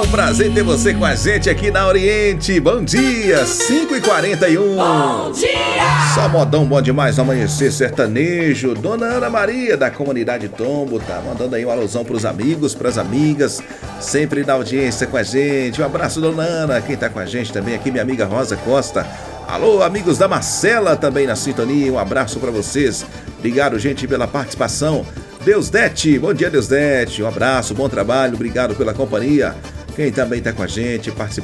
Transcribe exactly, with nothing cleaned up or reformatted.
prazer ter você com a gente aqui na Oriente. Bom dia, cinco e quarenta e um. Bom dia! Só modão bom demais no amanhecer sertanejo. Dona Ana Maria, da comunidade Tombo, tá mandando aí uma alusão pros amigos, pras amigas, sempre na audiência com a gente. Um abraço, Dona Ana. Quem tá com a gente também aqui, minha amiga Rosa Costa. Alô, amigos da Marcela, também na sintonia. Um abraço pra vocês. Obrigado, gente, pela participação. Deusdete, bom dia, Deusdete. Um abraço, bom trabalho, obrigado pela companhia. Quem também tá com a gente, participando.